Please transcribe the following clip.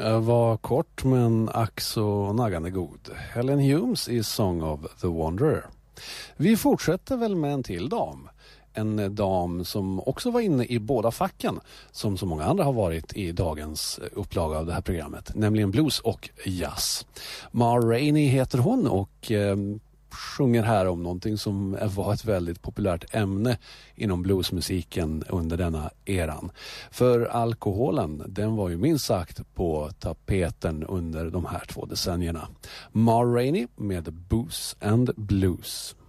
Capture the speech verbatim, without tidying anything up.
Var kort men ack så naggande god. Helen Humes i Song of the Wanderer. Vi fortsätter väl med en till dam. En dam som också var inne i båda facken, som så många andra har varit i dagens upplaga av det här programmet, nämligen blues och jazz. Ma Rainey heter hon och eh, sjunger här om någonting som var ett väldigt populärt ämne inom bluesmusiken under denna eran. För alkoholen, den var ju minst sagt på tapeten under de här två decennierna. Ma Rainey med Booze and Blues.